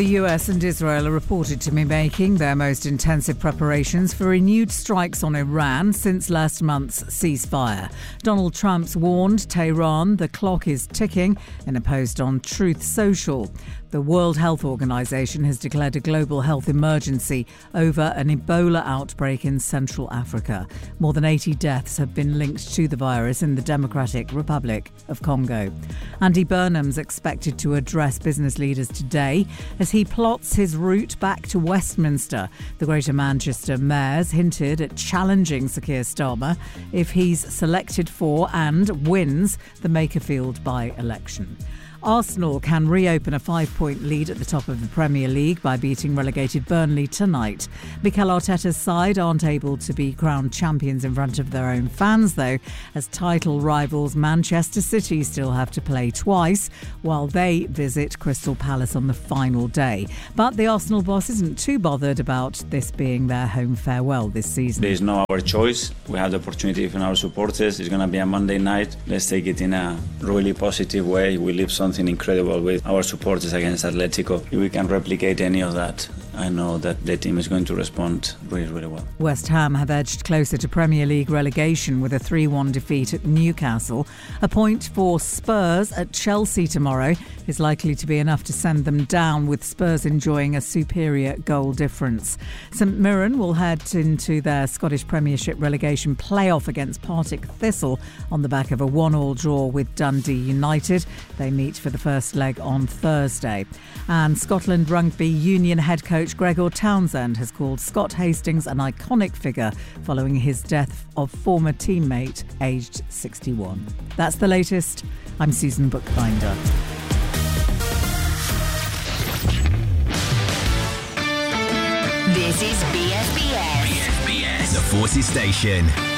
The US and Israel are reported to be making their most intensive preparations for renewed strikes on Iran since last month's ceasefire. Donald Trump's warned Tehran the clock is ticking in a post on Truth Social. The World Health Organization has declared a global health emergency over an Ebola outbreak in Central Africa. More than 80 deaths have been linked to the virus in the Democratic Republic of Congo. Andy Burnham's expected to address business leaders today as he plots his route back to Westminster. The Greater Manchester Mayor's hinted at challenging Sir Keir Starmer if he's selected for and wins the Makerfield by-election. Arsenal can reopen a 5-point lead at the top of the Premier League by beating relegated Burnley tonight. Mikel Arteta's side aren't able to be crowned champions in front of their own fans, though, as title rivals Manchester City still have to play twice while they visit Crystal Palace on the final day. But the Arsenal boss isn't too bothered about this being their home farewell this season. There is no our choice. We have the opportunity from our supporters. It's going to be a Monday night. Let's take it in a really positive way. We live something incredible with our supporters against Atletico. If we can replicate any of that, I know that the team is going to respond really, really well. West Ham have edged closer to Premier League relegation with a 3-1 defeat at Newcastle. A point for Spurs at Chelsea tomorrow is likely to be enough to send them down, with Spurs enjoying a superior goal difference. St Mirren will head into their Scottish Premiership relegation playoff against Partick Thistle on the back of a 1-1 draw with Dundee United. They meet for the first leg on Thursday. And Scotland Rugby Union head coach Gregor Townsend has called Scott Hastings an iconic figure following his death of former teammate aged 61. That's the latest. I'm Susan Bookbinder. This is BFBS. The Forces Station.